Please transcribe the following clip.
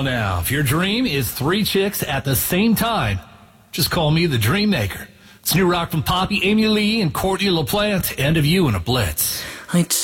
Well, now, if your dream is 3 chicks at the same time, just call me the Dream Maker. It's new rock from Poppy, Amy Lee, and Courtney LaPlante. End of You in a Blitz.